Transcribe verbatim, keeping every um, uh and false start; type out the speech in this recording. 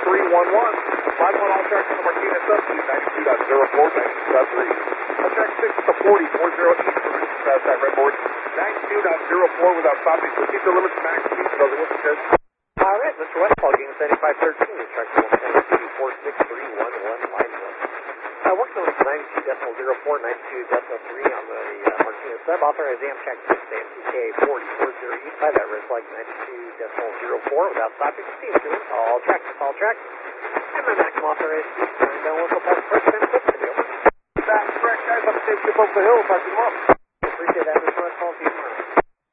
three one one. five one all tracks on the Martinez subspeed, ninety-two point oh four, ninety-two point three. All track six to forty, forty east from the fast time redboard, ninety-two point oh four without stopping. Please keep the limits max speed for those who says. All right, Mister Westfall, Game seventy-five thirteen, track one seventy-two, four six three one one, line one. Uh, working on ninety-two point oh four, ninety-two point oh three on the uh, Martinez sub. Authorized Amtrak six to M T K forty, forty east by that red flag ninety-two point oh four without stopping. Steam through all tracks, all tracks. And my maximum authorized speed, turn down whistle past first and fifth to deal. That's correct, guys. I'm safe to up the hill. Talk to you tomorrow. Appreciate that, Mister Westfall. See you tomorrow.